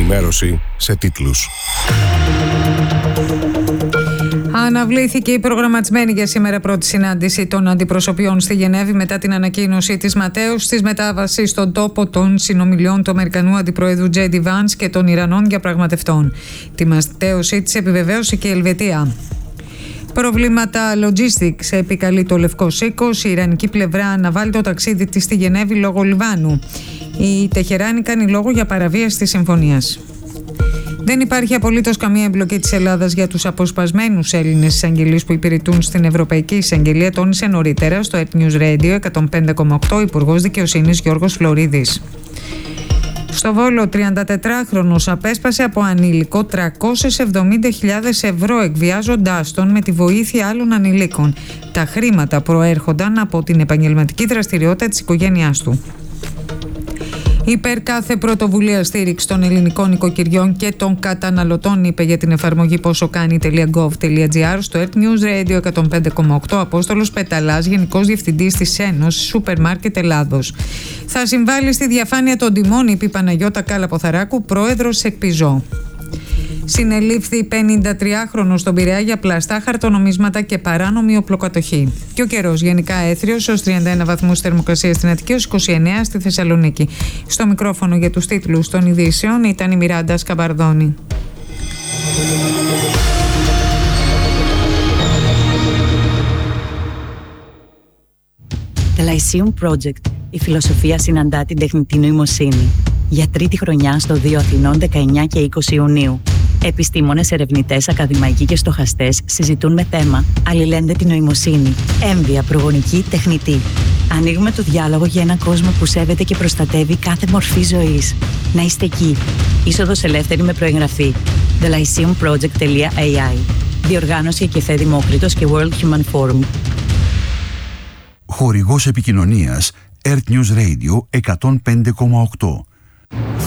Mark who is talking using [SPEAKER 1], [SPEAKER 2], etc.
[SPEAKER 1] Ενημέρωση σε τίτλους.
[SPEAKER 2] Αναβλήθηκε η προγραμματισμένη για σήμερα πρώτη συνάντηση των αντιπροσωπιών στη Γενέβη μετά την ανακοίνωση της ματέως της μετάβασης στον τόπο των συνομιλιών του Αμερικανού Αντιπροέδρου J.D. Vance και των Ιρανών διαπραγματευτών. Τη ματέωσή της επιβεβαίωσε και η Ελβετία. Προβλήματα logistics επικαλεί το Λευκός Οίκος. Η Ιρανική πλευρά αναβάλει το ταξίδι της στη Γενέβη λόγω Λιβάνου. Η Τεχεράνη κάνει λόγο για παραβίαση της συμφωνίας. Δεν υπάρχει απολύτως καμία εμπλοκή της Ελλάδας για τους αποσπασμένους Έλληνες εισαγγελείς που υπηρετούν στην Ευρωπαϊκή Εισαγγελία, τόνισε νωρίτερα στο Earth News Radio 105,8 Υπουργός Δικαιοσύνης Γιώργος Φλωρίδης. Στο Βόλο, 34χρονος απέσπασε από ανήλικο 370.000 ευρώ εκβιάζοντάς τον με τη βοήθεια άλλων ανηλίκων. Τα χρήματα προέρχονταν από την επαγγελματική δραστηριότητα της οικογένειάς του. Υπέρ κάθε πρωτοβουλία στήριξη των ελληνικών οικοκυριών και των καταναλωτών, είπε για την εφαρμογή ποσοκάνει.gov.gr στο Earth News Radio 105,8 Απόστολος Πεταλάς, Γενικός Διευθυντής της Ένωσης Σούπερ Μάρκετ Ελλάδος. Θα συμβάλλει στη διαφάνεια των τιμών, είπε η Παναγιώτα Κάλα-Ποθαράκου, πρόεδρος Εκπιζό. Συνελήφθη 53χρονος στον Πειραιά για πλαστά χαρτονομίσματα και παράνομη οπλοκατοχή. Και ο καιρός γενικά έθριος ως 31 βαθμούς θερμοκρασία στην Αττική, ως 29 στη Θεσσαλονίκη. Στο μικρόφωνο για τους τίτλους των ειδήσεων ήταν η Μιράντα Σκαμπαρδόνη.
[SPEAKER 3] The Lyceum Project. Η φιλοσοφία συναντά την τεχνητή νοημοσύνη. Για τρίτη χρονιά στο 2 Αθηνών 19 και 20 Ιουνίου. Επιστήμονες, ερευνητές, ακαδημαϊκοί και στοχαστές συζητούν με θέμα αλληλένδετη νοημοσύνη, έμβια, προγονική, τεχνητή. Ανοίγουμε το διάλογο για έναν κόσμο που σέβεται και προστατεύει κάθε μορφή ζωής. Να είστε εκεί. Είσοδος ελεύθερη με προεγγραφή. thelyceumproject.ai. Διοργάνωση Εκεφέ Δημόκριτος και World Human Forum.
[SPEAKER 4] Χορηγός επικοινωνίας Earth News Radio 105,8.